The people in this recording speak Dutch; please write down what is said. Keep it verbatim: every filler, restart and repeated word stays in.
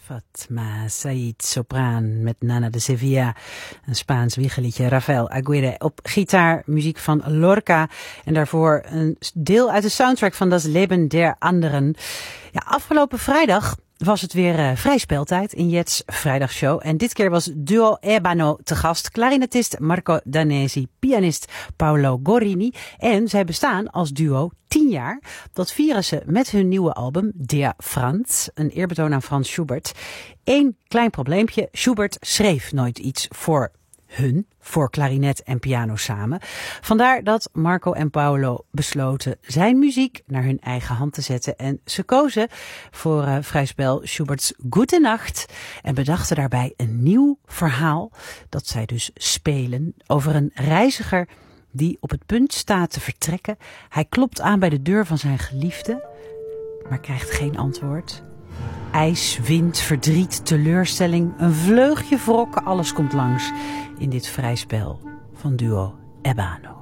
Fatma Said sopraan met Nana de Sevilla, een Spaans wiegeliedje. Rafael Aguirre op gitaar, muziek van Lorca en daarvoor een deel uit de soundtrack van Das Leben der Anderen. Ja, afgelopen vrijdag was het weer uh, vrij speeltijd in Jet's vrijdagshow. En dit keer was duo Ebano te gast. Clarinetist Marco Danesi, pianist Paolo Gorini. En zij bestaan als duo tien jaar. Dat vieren ze met hun nieuwe album Der Franz. Een eerbetoon aan Franz Schubert. Eén klein probleempje. Schubert schreef nooit iets voor hun, voor klarinet en piano samen. Vandaar dat Marco en Paolo besloten zijn muziek naar hun eigen hand te zetten. En ze kozen voor uh, vrij spel Schubert's Gute Nacht. En bedachten daarbij een nieuw verhaal dat zij dus spelen over een reiziger die op het punt staat te vertrekken. Hij klopt aan bij de deur van zijn geliefde, maar krijgt geen antwoord. IJs, wind, verdriet, teleurstelling, een vleugje wrok, alles komt langs in dit vrij spel van duo Ebano.